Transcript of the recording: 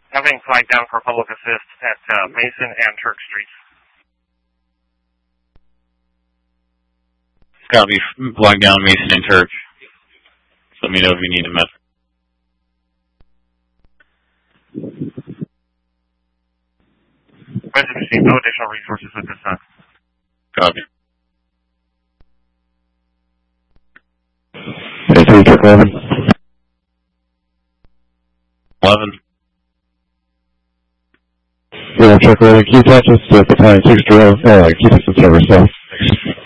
Having flagged down for public assist at Mason and Turk Streets. It's got to be flagged down Mason and Turk. Let me know if you need a message. Message received. No additional resources at this time. Copy. Hey, Turk 11. 11. Yeah, Turk 11. Can you attach us to Battalion 6 Jerome? Keep us in service,